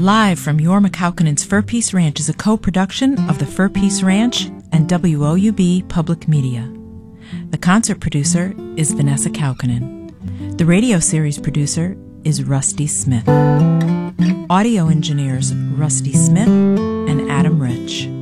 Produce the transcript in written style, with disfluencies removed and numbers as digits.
Live from Yorma Kaukonen's Fur Peace Ranch is a co-production of the Fur Peace Ranch and WOUB Public Media. The concert producer is Vanessa Kaukonen. The radio series producer is Rusty Smith. Audio engineers Rusty Smith and Adam Rich.